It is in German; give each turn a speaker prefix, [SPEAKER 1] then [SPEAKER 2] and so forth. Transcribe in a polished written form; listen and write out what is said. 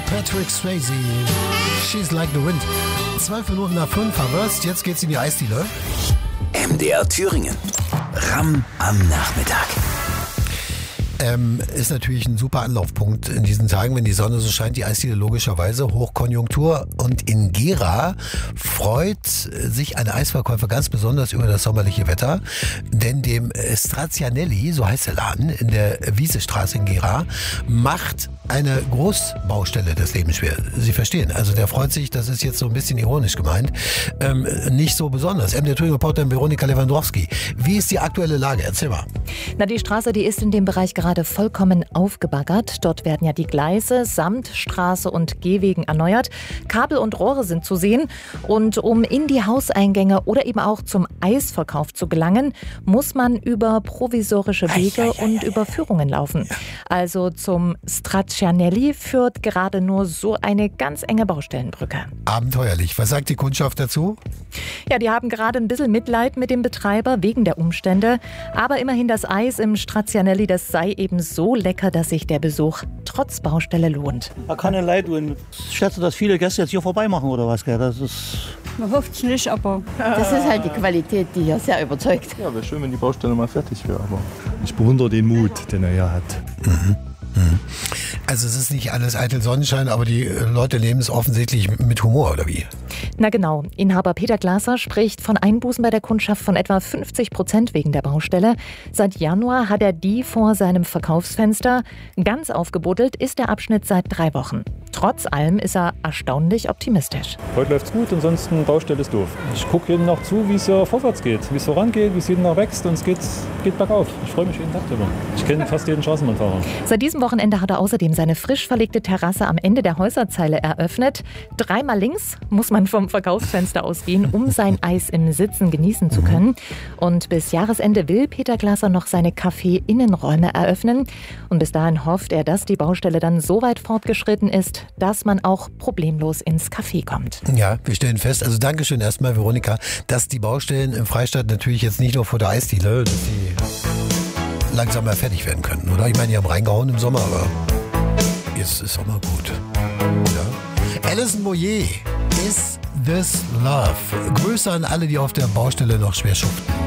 [SPEAKER 1] Patrick Swayze, She's Like the Wind. 12 Minuten nach 5 verwirst, jetzt geht's in die Eisdiele.
[SPEAKER 2] MDR Thüringen. Ramm am Nachmittag.
[SPEAKER 1] Ist natürlich ein super Anlaufpunkt in diesen Tagen, wenn die Sonne so scheint, die Eisdiele logischerweise, Hochkonjunktur. Und in Gera freut sich ein Eisverkäufer ganz besonders über das sommerliche Wetter, denn dem Strazianelli, so heißt der Laden, in der Wiesestraße in Gera, macht eine Großbaustelle das Leben schwer. Sie verstehen, also der freut sich, das ist jetzt so ein bisschen ironisch gemeint, nicht so besonders. MDR Thüringen-Reporterin Veronika Lewandowski, wie ist die aktuelle Lage? Erzähl mal.
[SPEAKER 3] Na, die Straße, die ist in dem Bereich gerade vollkommen aufgebaggert. Dort werden ja die Gleise samt Straße und Gehwegen erneuert. Kabel und Rohre sind zu sehen. Und um in die Hauseingänge oder eben auch zum Eisverkauf zu gelangen, muss man über provisorische Wege und Überführungen laufen. Also zum Strazianelli führt gerade nur so eine ganz enge Baustellenbrücke.
[SPEAKER 1] Abenteuerlich. Was sagt die Kundschaft dazu?
[SPEAKER 3] Ja, die haben gerade ein bisschen Mitleid mit dem Betreiber wegen der Umstände. Aber immerhin das Eis im Strazianelli, das sei eben so lecker, dass sich der Besuch trotz Baustelle lohnt.
[SPEAKER 4] Man kann nicht leid tun. Ich schätze, dass viele Gäste jetzt hier vorbeimachen oder was, gell? Das ist...
[SPEAKER 5] Man hofft es nicht, aber...
[SPEAKER 6] Das ist halt die Qualität, die hier sehr überzeugt.
[SPEAKER 7] Ja, wäre schön, wenn die Baustelle mal fertig wäre. Aber ich bewundere den Mut, den er hier hat.
[SPEAKER 1] Also es ist nicht alles eitel Sonnenschein, aber die Leute nehmen es offensichtlich mit Humor, oder wie?
[SPEAKER 3] Na genau. Inhaber Peter Glaser spricht von Einbußen bei der Kundschaft von etwa 50% wegen der Baustelle. Seit Januar hat er die vor seinem Verkaufsfenster. Ganz aufgebuddelt ist der Abschnitt seit 3 Wochen. Trotz allem ist er erstaunlich optimistisch.
[SPEAKER 8] Heute läuft's gut, ansonsten Baustelle ist doof. Ich gucke jedem noch zu, wie es hier vorwärts geht, wie es vorangeht, wie es jeden Tag wächst und es geht bergauf. Ich freue mich jeden Tag drüber. Ich kenne fast jeden Straßenbahnfahrer.
[SPEAKER 3] Seit diesem Wochenende hat er außerdem seine frisch verlegte Terrasse am Ende der Häuserzeile eröffnet. 3-mal links muss man vom Verkaufsfenster ausgehen, um sein Eis im Sitzen genießen zu können. Und bis Jahresende will Peter Glaser noch seine Café-Innenräume eröffnen. Und bis dahin hofft er, dass die Baustelle dann so weit fortgeschritten ist, dass man auch problemlos ins Café kommt.
[SPEAKER 1] Ja, wir stellen fest, also Dankeschön erstmal, Veronika, dass die Baustellen im Freistaat natürlich jetzt nicht nur vor der Eisdiele, dass sie langsam mal fertig werden könnten, oder? Ich meine, die haben reingehauen im Sommer, aber jetzt ist auch mal gut. Ja. Alison Boyer, Is This Love? Grüße an alle, die auf der Baustelle noch schwer schuften.